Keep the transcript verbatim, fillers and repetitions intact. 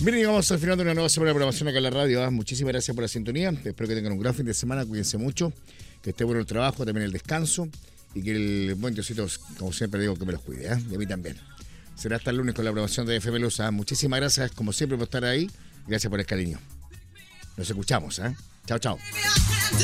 Miren, llegamos al final de una nueva semana de programación acá en la radio. ¿eh? Muchísimas gracias por la sintonía. Espero que tengan un gran fin de semana. Cuídense mucho. Que esté bueno el trabajo, también el descanso. Y que el buen Diosito, como siempre digo, que me los cuide. ¿eh? Y a mí también. Será hasta el lunes con la programación de F M Luz. ¿eh? Muchísimas gracias, como siempre, por estar ahí. Gracias por el cariño. Nos escuchamos. ¿eh? Chao, chao.